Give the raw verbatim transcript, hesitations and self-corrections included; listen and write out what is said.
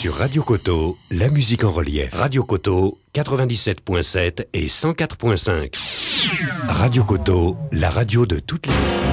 Sur Radio Coteau, la musique en relief. Radio Coteau, quatre-vingt-dix-sept virgule sept et cent quatre virgule cinq. Radio Coteau, la radio de toutes les musiques.